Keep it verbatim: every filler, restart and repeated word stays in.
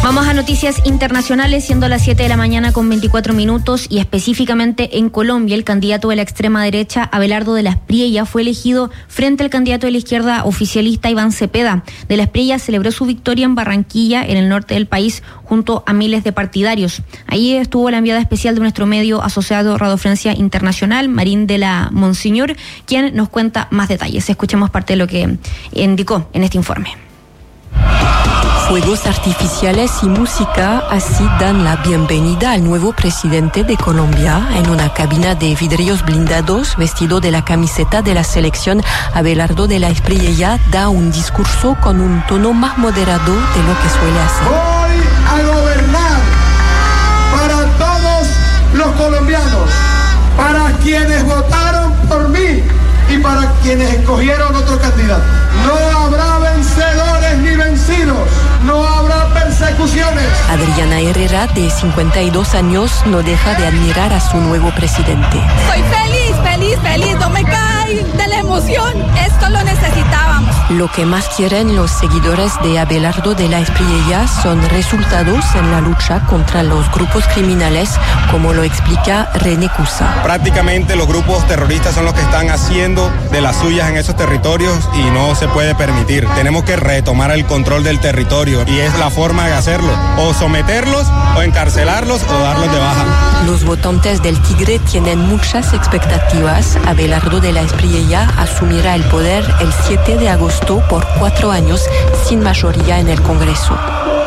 Vamos a noticias internacionales, siendo las siete de la mañana con veinticuatro minutos, y específicamente en Colombia, el candidato de la extrema derecha, Abelardo de la Espriella, fue elegido frente al candidato de la izquierda oficialista, Iván Cepeda. De la Espriella celebró su victoria en Barranquilla, en el norte del país, junto a miles de partidarios. Ahí estuvo la enviada especial de nuestro medio asociado Radio Francia Internacional, Marín de la Monseñor, quien nos cuenta más detalles. Escuchemos parte de lo que indicó en este informe. Fuegos artificiales y música así dan la bienvenida al nuevo presidente de Colombia. En una cabina de vidrios blindados, vestido de la camiseta de la selección, Abelardo de la Espriella da un discurso con un tono más moderado de lo que suele hacer. Voy a gobernar para todos los colombianos, para quienes votaron por mí y para quienes escogieron otro candidato. No habrá vencedores ni vencidos, no habrá persecuciones. Adriana Herrera, de cincuenta y dos años, no deja de admirar a su nuevo presidente. Soy feliz, feliz, feliz, no me cae de la emoción. Esto lo necesitábamos. Lo que más quieren los seguidores de Abelardo de la Espriella son resultados en la lucha contra los grupos criminales, como lo explica René Cusa. Prácticamente los grupos terroristas son los que están haciendo de las suyas en esos territorios y no se puede permitir. Tenemos que retomar el control del territorio y es la forma de hacerlo, o someterlos, o encarcelarlos, o darlos de baja. Los votantes del Tigre tienen muchas expectativas. Abelardo de la Espriella asumirá el poder el siete de agosto por cuatro años sin mayoría en el Congreso.